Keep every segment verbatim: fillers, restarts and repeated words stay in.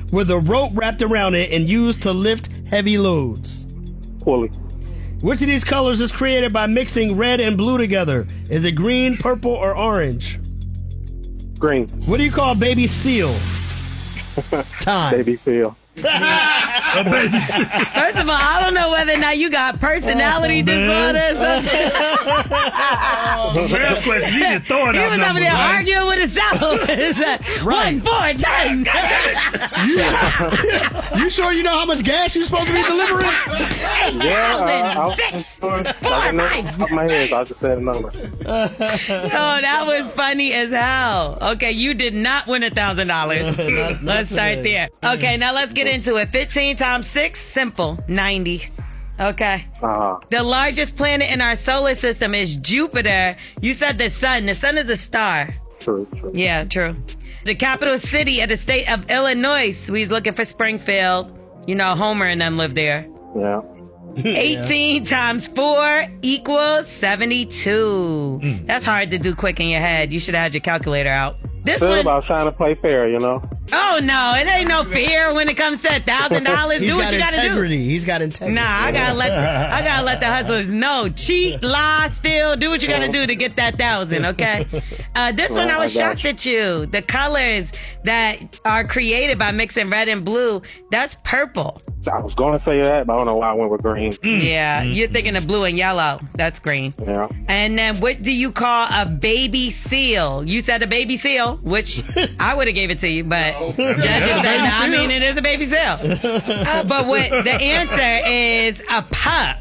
with a rope wrapped around it and used to lift heavy loads? Pulley. Which of these colors is created by mixing red and blue together? Is it green, purple, or orange? Green. What do you call a baby seal? Time. Baby seal. A baby seal. First of all, I don't know whether or not you got personality Oh, disorder or something. Real question. You just throwing He out was over numbers, there right? arguing with himself. It's like, One, four, ten. You sure you know how much gas you're supposed to be delivering? Yeah, uh, I was Six, I didn't know five. off the top of my head, so I just said a number. Oh, that was funny as hell. Okay, you did not win a thousand dollars. Let's start there. Okay, now let's get into it. fifteen times six, simple, ninety. Okay. Uh-huh. The largest planet in our solar system is Jupiter. You said the sun. The sun is a star. True, true. Yeah, true. The capital city of the state of Illinois. We was looking for Springfield. You know, Homer and them live there. Yeah. eighteen times four equals seventy-two. Mm. That's hard to do quick in your head. You should have had your calculator out. This Still one, about trying to play fair, you know? oh no, it ain't no fear when it comes to a thousand dollars. He's Do what got you gotta integrity. do. He's got integrity. Nah, I gotta let the, I gotta let the hustlers know. Cheat, lie, steal, do what you gotta do to get that thousand, okay? Uh, this one I was I got shocked you. at you. The colors that are created by mixing red and blue, that's purple. So I was going to say that, but I don't know why I went with green. Yeah, you're thinking of blue and yellow. That's green. Yeah. And then what do you call a baby seal? You said a baby seal, which I would have gave it to you, but judges said, no, I mean, it is a baby seal. Uh, but what the answer is a pup.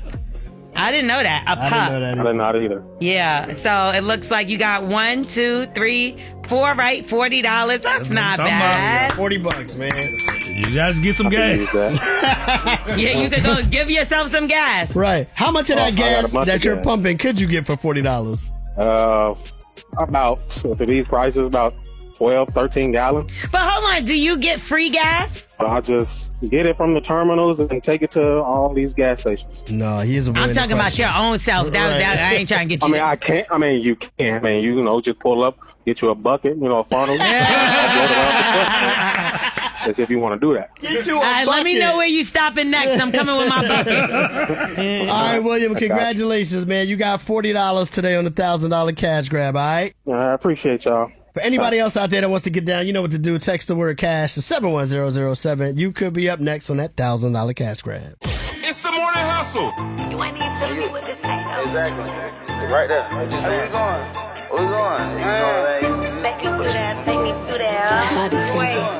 I didn't know that. A I pup. didn't know that I either. didn't know that either. Yeah, so it looks like you got one, two, three, four, right? forty dollars. That's not Come on. bad. forty bucks, man. You guys get some I can gas. use that. Yeah, you could go give yourself some gas. Right. How much of Oh, that I got gas a bunch that of you're gas. pumping could you get for forty dollars? Uh, about, for these prices, about twelve, thirteen gallons. But hold on, do you get free gas? So I just get it from the terminals and take it to all these gas stations. No, he is a I'm talking about your own self. That, Right. that, I ain't trying to get I you. mean, I can't. I mean, you can. I mean, you know, just pull up, get you a bucket, you know, a funnel, float around the truck. As if you want to do that. Get you a All right, let me bucket. know where you stopping next. I'm coming with my bucket. All right, William, got you. congratulations, man. You got forty dollars today on the one thousand dollars cash grab, all right? I appreciate y'all. For anybody else out there that wants to get down, you know what to do. Text the word cash to seven one zero zero seven. You could be up next on that one thousand dollars cash grab. It's the morning hustle. You ain't even tell me what to say, though. Exactly. Right there. Where we going? Where we going? You know, like, Take me through there, take me through there. Bobby Cree. Wait.